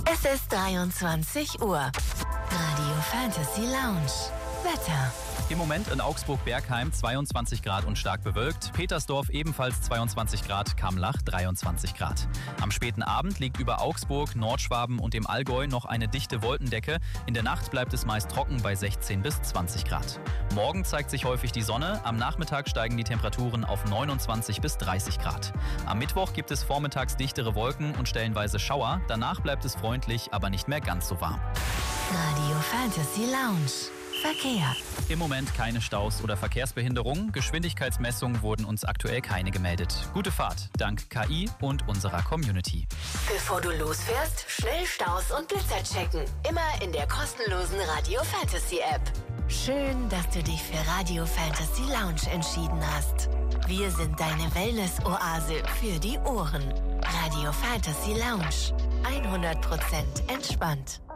Es ist 23 Uhr. Radio Fantasy Lounge. Wetter. Im Moment in Augsburg-Bergheim 22 Grad und stark bewölkt. Petersdorf ebenfalls 22 Grad, Kamlach 23 Grad. Am späten Abend liegt über Augsburg, Nordschwaben und dem Allgäu noch eine dichte Wolkendecke. In der Nacht bleibt es meist trocken bei 16 bis 20 Grad. Morgen zeigt sich häufig die Sonne. Am Nachmittag steigen die Temperaturen auf 29 bis 30 Grad. Am Mittwoch gibt es vormittags dichtere Wolken und stellenweise Schauer. Danach bleibt es freundlich, aber nicht mehr ganz so warm. Radio Fantasy Lounge. Verkehr. Im Moment keine Staus oder Verkehrsbehinderungen. Geschwindigkeitsmessungen wurden uns aktuell keine gemeldet. Gute Fahrt, dank KI und unserer Community. Bevor du losfährst, schnell Staus und Blitzer checken. Immer in der kostenlosen Radio Fantasy App. Schön, dass du dich für Radio Fantasy Lounge entschieden hast. Wir sind deine Wellness-Oase für die Ohren. Radio Fantasy Lounge. 100% entspannt.